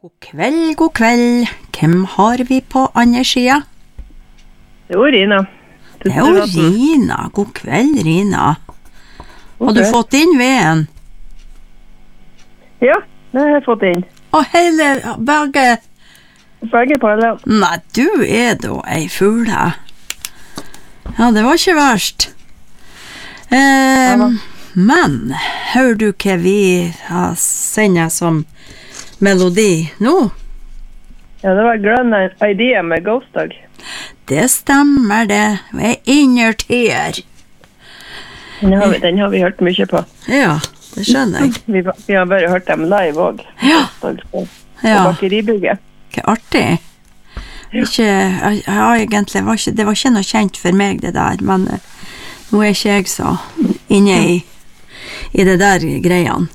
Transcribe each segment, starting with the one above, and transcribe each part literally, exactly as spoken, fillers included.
God kveld, god kveld. Hvem har vi på andre sida? Det er jo Rina. Det er jo Rina. God kveld, Rina. God Har du kveld. fått inn veden? Ja, det har jeg fått inn. Og hele, begge... Begge på alle. Nei, du er da ei fugle. Ja, det var ikke verst. Eh, Ja, men, hører du hva vi har sendt som melodi nå? Ja, det var Grand Idea med Ghost Dog. Det stemmer det. Jeg innertier. Den har vi, den har vi hørt mye på. Ja, det skjønner jeg. Vi, vi har bare hørt dem live også. Ja. Ghost Dog på, på Ja. bakeribygget. Hva artig. Ikke, jeg, jeg, egentlig var ikke, det var ikke noe kjent for meg det der, men eh, nå er ikke jeg så inne i, i det der greiene.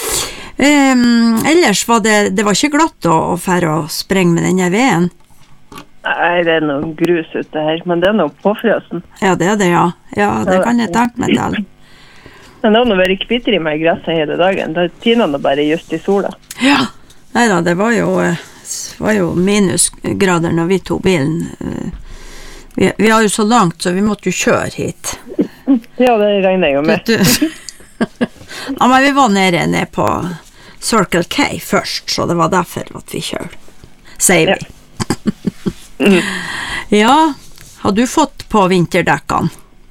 Um, ellers var det, det var ikke glatt å, å fære og sprenge med denne veden. Nei, det er noe grus ute her, men det er noe påfrøsen. Ja, det er det, ja. Ja, det kan jeg tenke meg til. Men det har nå vært kvitter i meg i gresset hele dagen. Da tiner det bare just i sola. Ja, neida, det var jo, eh, var jo minusgrader når vi tog bilen. Eh, Vi, vi har jo så langt, så vi måtte jo kjøre hit. Ja, det regner jeg jo med. Vet du? Ja, men vi var nede, nede på Circle K først, så det var derfor at vi kjørte. Sier vi. Ja. Ja, har du fått på vinterdekkene?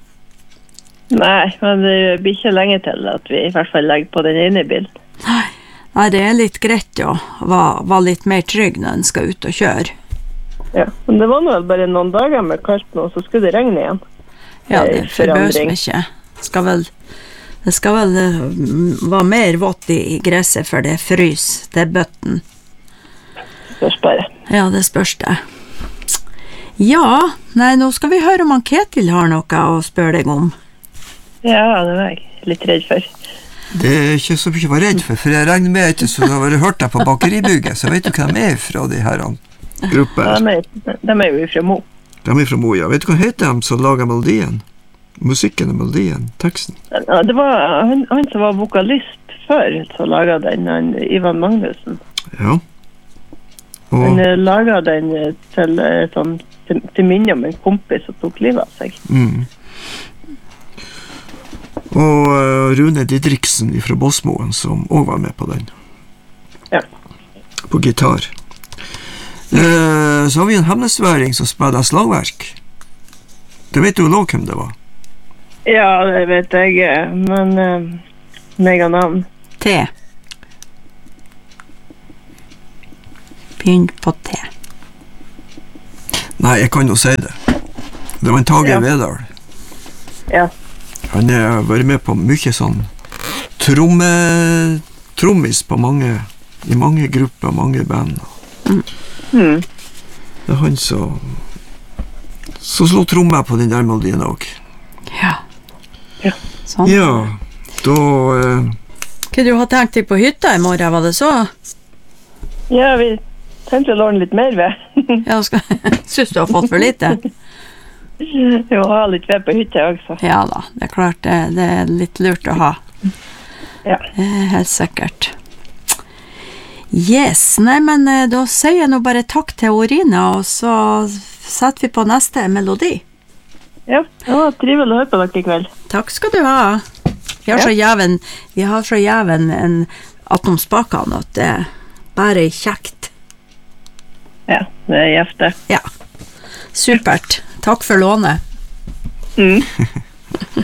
Nei, men det blir ikke lenge til at vi i hvert fall legger på den ene bilen. Nei, Nei det er litt greit å være, være litt mer trygg når en skal ut og kjøre. Ja, men det var nå vel bare noen dager med kaldt nå, så skulle det regne igjen. Ja, det Eh, forbøs forandring. meg ikke. Det skal vel, det skal vel eh, være mer vått i, i gresset for det frys til bøtten. Spørs bare. Ja, det spørs det. Ja, nei, nå skal vi høre om han Ketil har noe å spørre deg om. Ja, det var jeg litt redd for. Det er ikke så mye å være redd for, for jeg regner med ikke så du har hørt deg på bakeribygget, så vet du hva de er fra de her grupper. De er, de er jo fra Mo. De er fra Moja. Vet du hva heter de som lager melodien? Musikken og melodien, teksten. Ja, det var han, han som var vokalist før, som laget den, han, Ivan Magnussen. Ja. Han Og, eh, laget den eh, til, eh, sånn, til, til minne om en kompis som tok livet av seg. mm. og uh, Rune Didriksen fra Båsmoen, som også var med på den. Ja. På gitar. Uh, så har vi en hemnesværing som spiller slagverk. Det vet du jo nå hvem det var. Ja, det vet jeg, eh, men uh, mega navn. T. Begynn på T. Nei, jeg kan jo si det. Det var en Tage Ja. Vedal. Ja, Han har vært med på mye sånn tromme, trommis på mange, i mange grupper, mange band. hmm. Det er han som som slår trommer på den der melodien også. Ja. Ja. Sånn. Ja, da eh, Hva du har tenkt deg på hytta i morgen, var det så? ja, vi tenkte å låne litt mer ved. Ja, skal, synes du har fått for lite? Jo, ha litt ved på hytta også. Ja da, det er klart det, det er litt lurt å ha. Ja. Eh, Helt sikkert. Yes, nei, men eh, da sier jeg nå bare takk til Orina, og så setter vi på neste melodi. Ja, det var trivelig å høre på dere i kveld. Takk skal du ha. Vi har Ja. så jæven, vi har så jæven en atom spakene at det er bare kjekt. Ja, det er gjeft det. Ja, supert. Takk for lånet. Mm.